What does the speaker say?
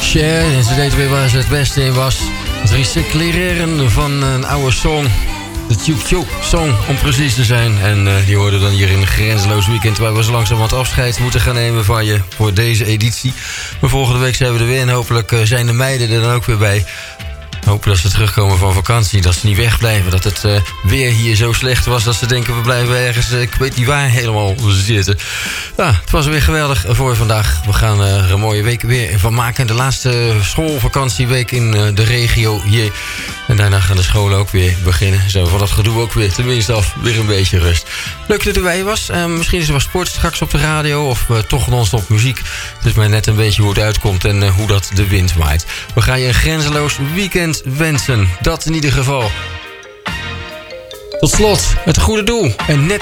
Cher, en ze deed weer waar ze het beste in was. Het recycleren van een oude song. De Tjoek Tjoek song, om precies te zijn. En die hoorden dan hier in een grenzeloos weekend... waar we zo langzaam wat afscheid moeten gaan nemen van je... voor deze editie. Maar volgende week zijn we er weer en hopelijk zijn de meiden er dan ook weer bij. Hopen dat ze terugkomen van vakantie, dat ze niet wegblijven. Dat het weer hier zo slecht was dat ze denken... we blijven ergens, ik weet niet waar, helemaal zitten. Ja, het was weer geweldig voor vandaag. We gaan er een mooie week weer van maken. De laatste schoolvakantieweek in de regio hier. En daarna gaan de scholen ook weer beginnen. Zo van dat gedoe ook weer, tenminste af, weer een beetje rust. Leuk dat u erbij was. Misschien is er wat sport straks op de radio... of toch non-stop muziek. Het is maar net een beetje hoe het uitkomt en hoe dat de wind waait. We gaan je een grenzeloos weekend wensen. Dat in ieder geval. Tot slot, het goede doel. En net